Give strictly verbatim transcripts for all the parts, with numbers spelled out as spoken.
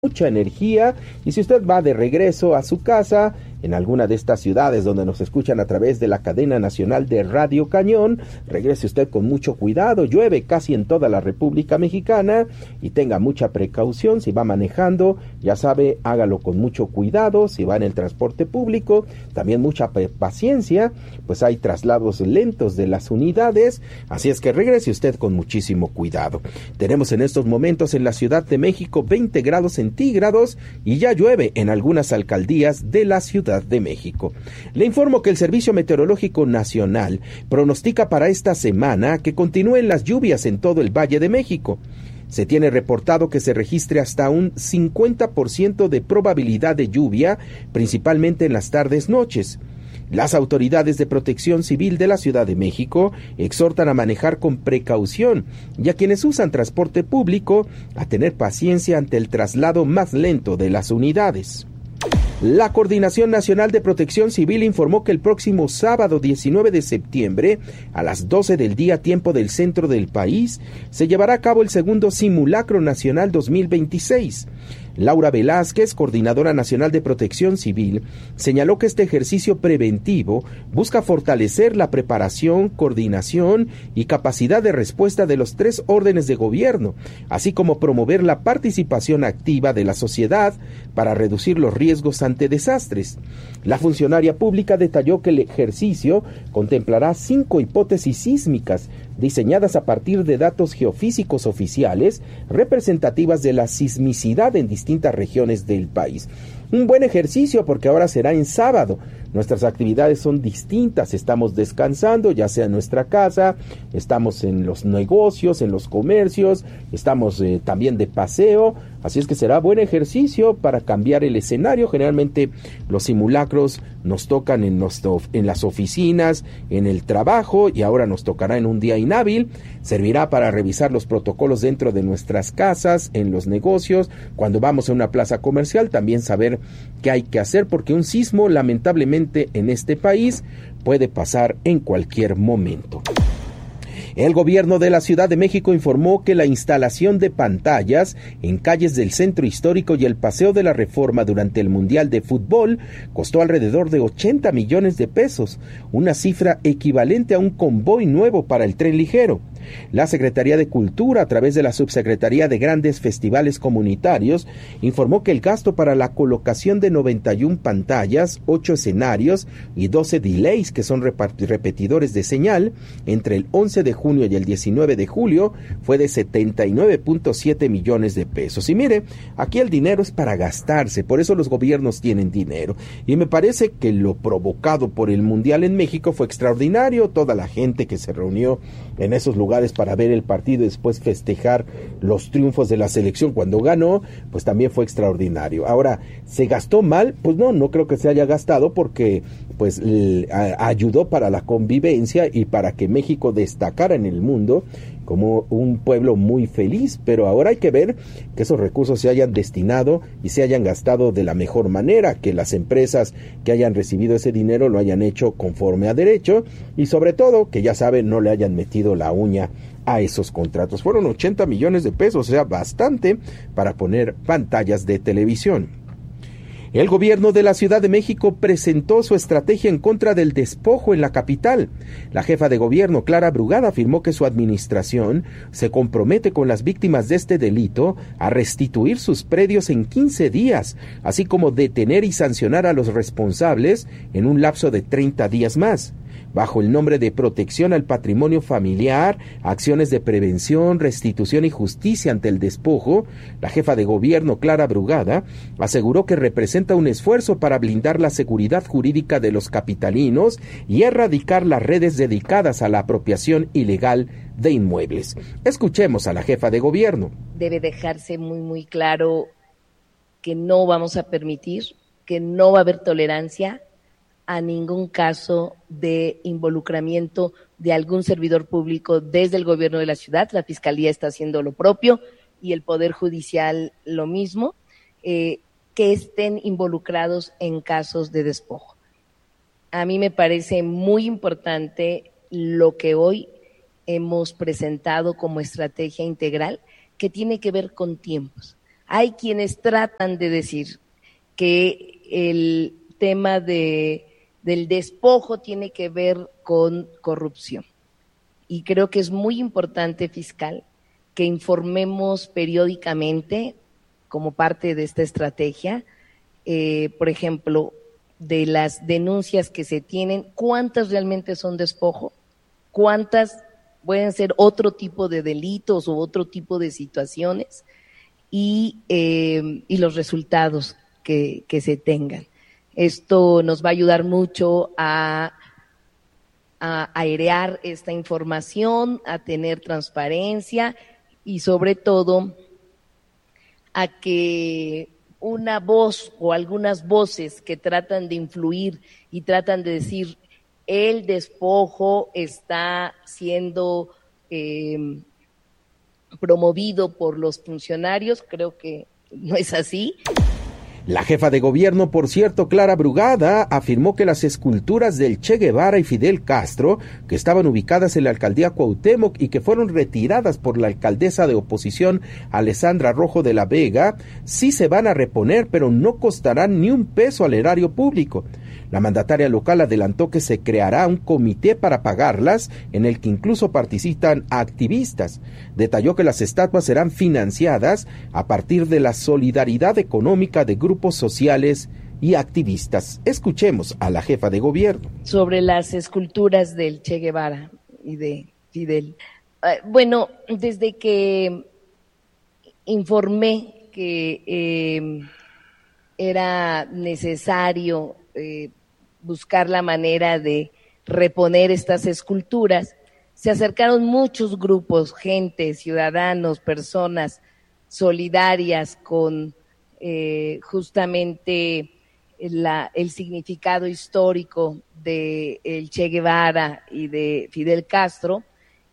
mucha energía. Y si usted va de regreso a su casa en alguna de estas ciudades donde nos escuchan a través de la cadena nacional de Radio Cañón, regrese usted con mucho cuidado. Llueve casi en toda la República Mexicana y tenga mucha precaución. Si va manejando, ya sabe, hágalo con mucho cuidado. Si va en el transporte público, también mucha paciencia, pues hay traslados lentos de las unidades, así es que regrese usted con muchísimo cuidado. Tenemos en estos momentos en la Ciudad de México veinte grados centígrados y ya llueve en algunas alcaldías de la Ciudad de México. Le informo que el Servicio Meteorológico Nacional pronostica para esta semana que continúen las lluvias en todo el Valle de México. Se tiene reportado que se registre hasta un cincuenta por ciento de probabilidad de lluvia, principalmente en las tardes-noches. Las autoridades de protección civil de la Ciudad de México exhortan a manejar con precaución y a quienes usan transporte público a tener paciencia ante el traslado más lento de las unidades. La Coordinación Nacional de Protección Civil informó que el próximo sábado diecinueve de septiembre, a las doce del día tiempo del centro del país, se llevará a cabo el segundo Simulacro Nacional dos mil veintiséis. Laura Velázquez, Coordinadora Nacional de Protección Civil, señaló que este ejercicio preventivo busca fortalecer la preparación, coordinación y capacidad de respuesta de los tres órdenes de gobierno, así como promover la participación activa de la sociedad para reducir los riesgos ante desastres. La funcionaria pública detalló que el ejercicio contemplará cinco hipótesis sísmicas diseñadas a partir de datos geofísicos oficiales representativas de la sismicidad en distintas regiones del país. Un buen ejercicio porque ahora será en sábado. Nuestras actividades son distintas, estamos descansando, ya sea en nuestra casa, estamos en los negocios, en los comercios, estamos eh, también de paseo, así es que será buen ejercicio para cambiar el escenario. Generalmente los simulacros nos tocan en, los, en las oficinas, en el trabajo, y ahora nos tocará en un día inhábil. Servirá para revisar los protocolos dentro de nuestras casas, en los negocios, cuando vamos a una plaza comercial, también saber qué hay que hacer, porque un sismo lamentablemente en este país puede pasar en cualquier momento. El gobierno de la Ciudad de México informó que la instalación de pantallas en calles del Centro Histórico y el Paseo de la Reforma durante el Mundial de Fútbol costó alrededor de ochenta millones de pesos, una cifra equivalente a un convoy nuevo para el tren ligero. La Secretaría de Cultura, a través de la Subsecretaría de Grandes Festivales Comunitarios, informó que el gasto para la colocación de noventa y una pantallas, ocho escenarios y doce delays, que son repetidores de señal, entre el once de junio y el diecinueve de julio, fue de setenta y nueve punto siete millones de pesos. Y mire, aquí el dinero es para gastarse, por eso los gobiernos tienen dinero. Y me parece que lo provocado por el Mundial en México fue extraordinario. Toda la gente que se reunió en esos lugares para ver el partido y después festejar los triunfos de la selección cuando ganó, pues también fue extraordinario. Ahora, ¿se gastó mal? Pues no, no creo que se haya gastado, porque pues l- a- ayudó para la convivencia y para que México destacara en el mundo como un pueblo muy feliz, pero ahora hay que ver que esos recursos se hayan destinado y se hayan gastado de la mejor manera, que las empresas que hayan recibido ese dinero lo hayan hecho conforme a derecho y sobre todo que, ya saben, no le hayan metido la uña a esos contratos. Fueron ochenta millones de pesos, o sea, bastante para poner pantallas de televisión. El gobierno de la Ciudad de México presentó su estrategia en contra del despojo en la capital. La jefa de gobierno, Clara Brugada, afirmó que su administración se compromete con las víctimas de este delito a restituir sus predios en quince días, así como detener y sancionar a los responsables en un lapso de treinta días más. Bajo el nombre de protección al patrimonio familiar, acciones de prevención, restitución y justicia ante el despojo, la jefa de gobierno, Clara Brugada, aseguró que representa un esfuerzo para blindar la seguridad jurídica de los capitalinos y erradicar las redes dedicadas a la apropiación ilegal de inmuebles. Escuchemos a la jefa de gobierno. Debe dejarse muy, muy claro que no vamos a permitir, que no va a haber tolerancia a ningún caso de involucramiento de algún servidor público desde el gobierno de la ciudad. La Fiscalía está haciendo lo propio y el Poder Judicial lo mismo, eh, que estén involucrados en casos de despojo. A mí me parece muy importante lo que hoy hemos presentado como estrategia integral, que tiene que ver con tiempos. Hay quienes tratan de decir que el tema de, del despojo tiene que ver con corrupción. Y creo que es muy importante, fiscal, que informemos periódicamente como parte de esta estrategia, eh, por ejemplo, de las denuncias que se tienen, cuántas realmente son despojo, cuántas pueden ser otro tipo de delitos u otro tipo de situaciones y, eh, y los resultados que, que se tengan. Esto nos va a ayudar mucho a, a airear esta información, a tener transparencia y sobre todo a que una voz o algunas voces que tratan de influir y tratan de decir el despojo está siendo eh, promovido por los funcionarios, creo que no es así. La jefa de gobierno, por cierto, Clara Brugada, afirmó que las esculturas del Che Guevara y Fidel Castro, que estaban ubicadas en la alcaldía Cuauhtémoc y que fueron retiradas por la alcaldesa de oposición, Alessandra Rojo de la Vega, sí se van a reponer, pero no costarán ni un peso al erario público. La mandataria local adelantó que se creará un comité para pagarlas, en el que incluso participan activistas. Detalló que las estatuas serán financiadas a partir de la solidaridad económica de grupos sociales y activistas. Escuchemos a la jefa de gobierno. Sobre las esculturas del Che Guevara y de Fidel. Uh, bueno, desde que informé que eh, era necesario eh, buscar la manera de reponer estas esculturas, se acercaron muchos grupos, gente, ciudadanos, personas solidarias con eh, justamente la, el significado histórico de el Che Guevara y de Fidel Castro,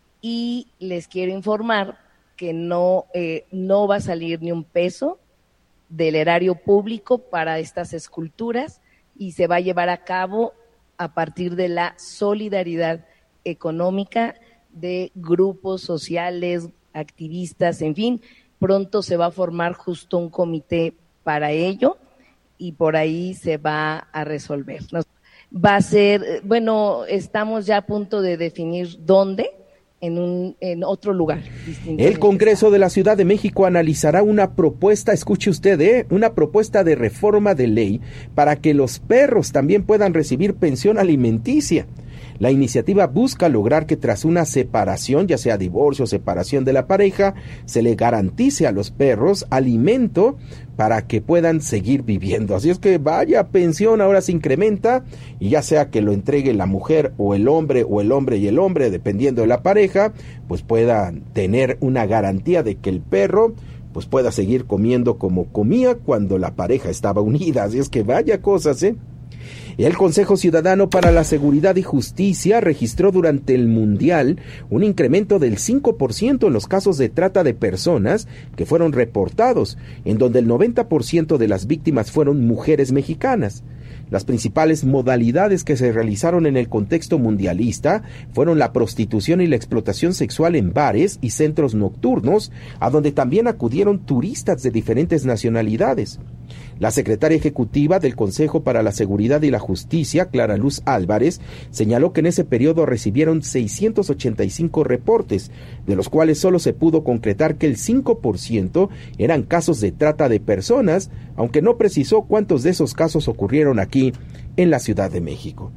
y les quiero informar que no, eh, no va a salir ni un peso del erario público para estas esculturas, y se va a llevar a cabo a partir de la solidaridad económica de grupos sociales, activistas, en fin, pronto se va a formar justo un comité para ello y por ahí se va a resolver. Va a ser, bueno, estamos ya a punto de definir dónde, en un en otro lugar. El Congreso de la Ciudad de México analizará una propuesta, escuche usted, ¿eh? una propuesta de reforma de ley para que los perros también puedan recibir pensión alimenticia. La iniciativa busca lograr que tras una separación, ya sea divorcio o separación de la pareja, se le garantice a los perros alimento para que puedan seguir viviendo. Así es que vaya pensión, ahora se incrementa, y ya sea que lo entregue la mujer o el hombre, o el hombre y el hombre, dependiendo de la pareja, pues puedan tener una garantía de que el perro pues pueda seguir comiendo como comía cuando la pareja estaba unida. Así es que vaya cosas, ¿eh? El Consejo Ciudadano para la Seguridad y Justicia registró durante el Mundial un incremento del cinco por ciento en los casos de trata de personas que fueron reportados, en donde el noventa por ciento de las víctimas fueron mujeres mexicanas. Las principales modalidades que se realizaron en el contexto mundialista fueron la prostitución y la explotación sexual en bares y centros nocturnos, a donde también acudieron turistas de diferentes nacionalidades. La secretaria ejecutiva del Consejo para la Seguridad y la Justicia, Clara Luz Álvarez, señaló que en ese periodo recibieron seiscientos ochenta y cinco reportes, de los cuales solo se pudo concretar que el cinco por ciento eran casos de trata de personas, aunque no precisó cuántos de esos casos ocurrieron aquí en la Ciudad de México.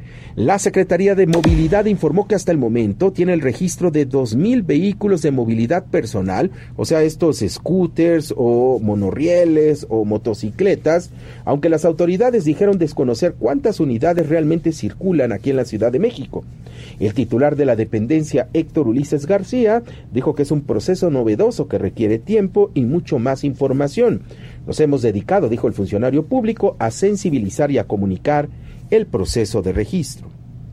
La Secretaría de Movilidad informó que hasta el momento tiene el registro de dos mil vehículos de movilidad personal, o sea, estos scooters o monorrieles o motocicletas, aunque las autoridades dijeron desconocer cuántas unidades realmente circulan aquí en la Ciudad de México. El titular de la dependencia, Héctor Ulises García, dijo que es un proceso novedoso que requiere tiempo y mucho más información. Nos hemos dedicado, dijo el funcionario público, a sensibilizar y a comunicar el proceso de registro.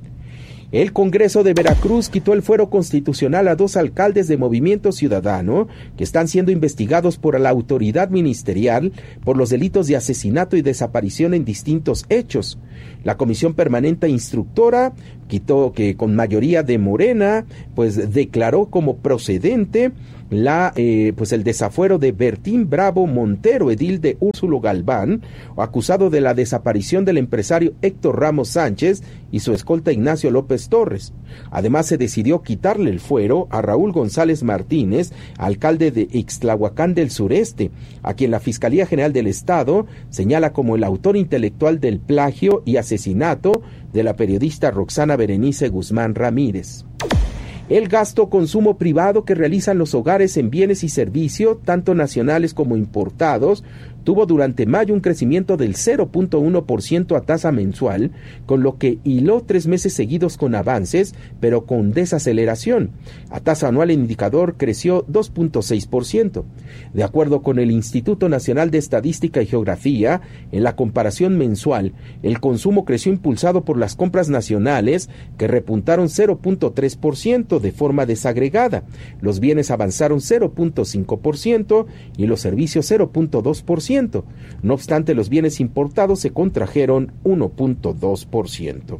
El Congreso de Veracruz quitó el fuero constitucional a dos alcaldes de Movimiento Ciudadano que están siendo investigados por la autoridad ministerial por los delitos de asesinato y desaparición en distintos hechos. La Comisión Permanente Instructora quitó que con mayoría de Morena, pues declaró como procedente la eh, pues el desafuero de Bertín Bravo Montero, edil de Úrsulo Galván, acusado de la desaparición del empresario Héctor Ramos Sánchez y su escolta Ignacio López Torres. Además, se decidió quitarle el fuero a Raúl González Martínez, alcalde de Ixtlahuacán del Sureste, a quien la Fiscalía General del Estado señala como el autor intelectual del plagio y asesinato de la periodista Roxana Berenice Guzmán Ramírez. El gasto consumo privado que realizan los hogares en bienes y servicios, tanto nacionales como importados, tuvo durante mayo un crecimiento del cero punto uno por ciento a tasa mensual, con lo que hiló tres meses seguidos con avances, pero con desaceleración. A tasa anual el indicador creció dos punto seis por ciento. De acuerdo con el Instituto Nacional de Estadística y Geografía, en la comparación mensual, el consumo creció impulsado por las compras nacionales, que repuntaron cero punto tres por ciento de forma desagregada. Los bienes avanzaron cero punto cinco por ciento y los servicios cero punto dos por ciento. No obstante, los bienes importados se contrajeron uno punto dos por ciento.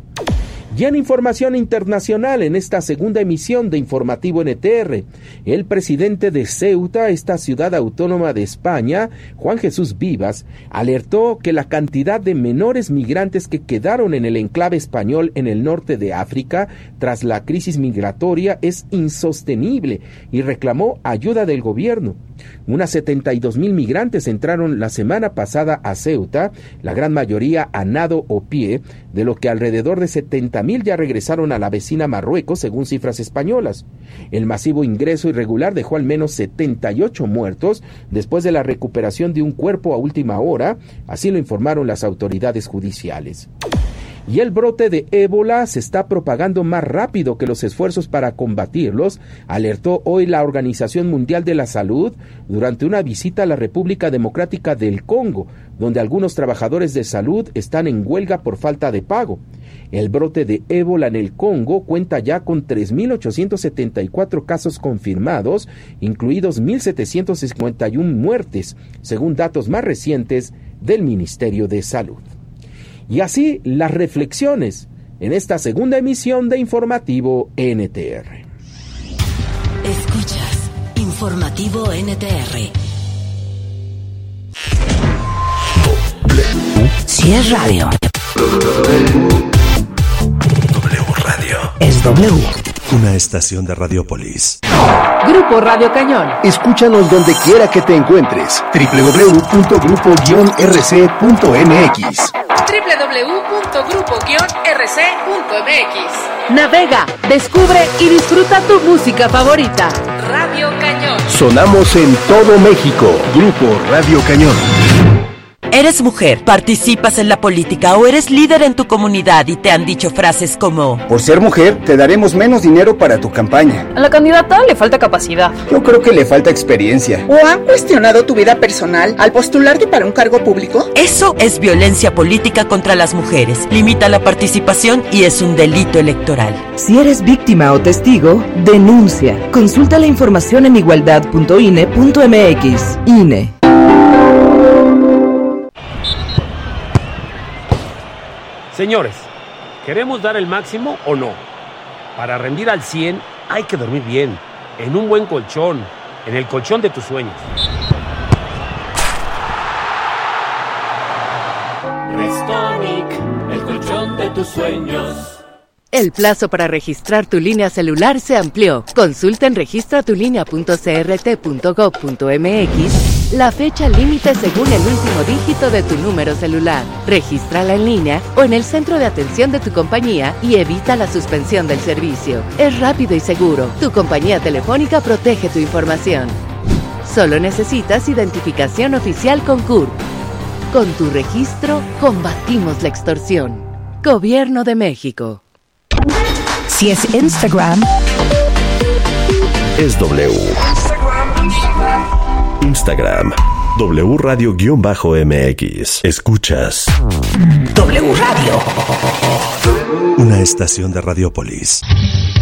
Y en información internacional, en esta segunda emisión de Informativo N T R, el presidente de Ceuta, esta ciudad autónoma de España, Juan Jesús Vivas, alertó que la cantidad de menores migrantes que quedaron en el enclave español en el norte de África tras la crisis migratoria es insostenible y reclamó ayuda del gobierno. Unas setenta y dos mil migrantes entraron la semana pasada a Ceuta, la gran mayoría a nado o pie, de lo que alrededor de setenta mil ya regresaron a la vecina Marruecos, según cifras españolas. El masivo ingreso irregular dejó al menos setenta y ocho muertos después de la recuperación de un cuerpo a última hora, así lo informaron las autoridades judiciales. Y el brote de ébola se está propagando más rápido que los esfuerzos para combatirlos, alertó hoy la Organización Mundial de la Salud durante una visita a la República Democrática del Congo, donde algunos trabajadores de salud están en huelga por falta de pago. El brote de ébola en el Congo cuenta ya con tres mil ochocientos setenta y cuatro casos confirmados, incluidos mil setecientos cincuenta y una muertes, según datos más recientes del Ministerio de Salud. Y así las reflexiones en esta segunda emisión de Informativo N T R. Escuchas Informativo N T R. Si es radio, W Radio. Es W. Una estación de Radiopolis. Grupo Radio Cañón. Escúchanos donde quiera que te encuentres. doble u doble u doble u punto grupo guion r c punto m x. doble u doble u doble u punto grupo guion r c punto m x. Navega, descubre y disfruta tu música favorita. Radio Cañón. Sonamos en todo México. Grupo Radio Cañón. ¿Eres mujer, participas en la política o eres líder en tu comunidad y te han dicho frases como: por ser mujer, te daremos menos dinero para tu campaña? A la candidata le falta capacidad. Yo creo que le falta experiencia. ¿O han cuestionado tu vida personal al postularte para un cargo público? Eso es violencia política contra las mujeres. Limita la participación y es un delito electoral. Si eres víctima o testigo, denuncia. Consulta la información en igualdad punto i n e punto m x. I N E. Señores, ¿queremos dar el máximo o no? Para rendir al cien hay que dormir bien, en un buen colchón, en el colchón de tus sueños. Restonic, el colchón de tus sueños. El plazo para registrar tu línea celular se amplió. Consulta en registra tu línea punto c r t punto gov punto m x la fecha límite según el último dígito de tu número celular. Regístrala en línea o en el centro de atención de tu compañía y evita la suspensión del servicio. Es rápido y seguro. Tu compañía telefónica protege tu información. Solo necesitas identificación oficial con C U R P. Con tu registro, combatimos la extorsión. Gobierno de México. Si es Instagram, es W. Instagram, W Radio-M X. Escuchas W Radio. Una estación de Radiopolis.